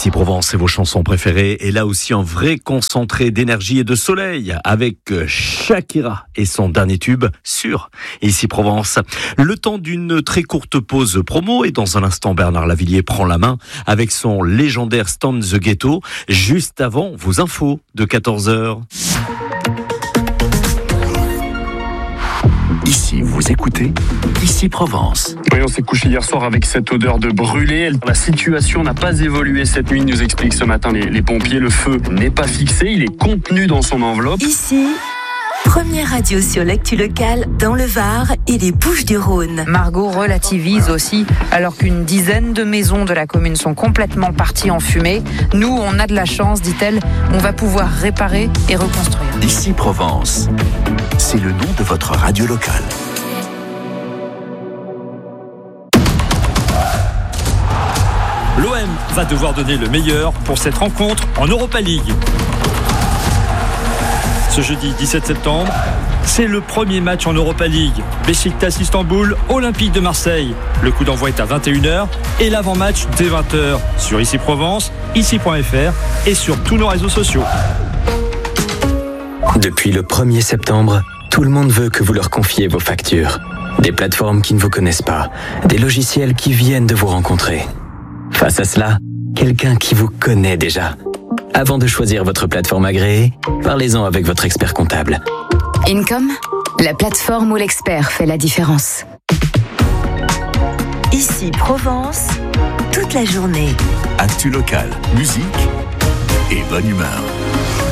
Ici Provence et vos chansons préférées. Et là aussi un vrai concentré d'énergie et de soleil avec Shakira et son dernier tube sur Ici Provence. Le temps d'une très courte pause promo et dans un instant Bernard Lavillier prend la main avec son légendaire Stand the Ghetto juste avant vos infos de 14h. Ici, vous écoutez Ici Provence. Oui, on s'est couché hier soir avec cette odeur de brûlé. La situation n'a pas évolué cette nuit, nous expliquent ce matin les pompiers. Le feu n'est pas fixé, il est contenu dans son enveloppe. Ici, première radio sur l'actu locale dans le Var et les Bouches-du-Rhône. Margot relativise aussi, alors qu'une dizaine de maisons de la commune sont complètement parties en fumée. Nous, on a de la chance, dit-elle, on va pouvoir réparer et reconstruire. Ici Provence, c'est le nom de votre radio locale. L'OM va devoir donner le meilleur pour cette rencontre en Europa League. Ce jeudi 17 septembre, c'est le premier match en Europa League. Beşiktaş Istanbul, Olympique de Marseille. Le coup d'envoi est à 21h et l'avant-match dès 20h sur Ici Provence, ici.fr et sur tous nos réseaux sociaux. Depuis le 1er septembre, tout le monde veut que vous leur confiez vos factures. Des plateformes qui ne vous connaissent pas, des logiciels qui viennent de vous rencontrer. Face à cela, quelqu'un qui vous connaît déjà. Avant de choisir votre plateforme agréée, parlez-en avec votre expert comptable. Income, la plateforme où l'expert fait la différence. Ici Provence, toute la journée. Actu locale, musique et bonne humeur.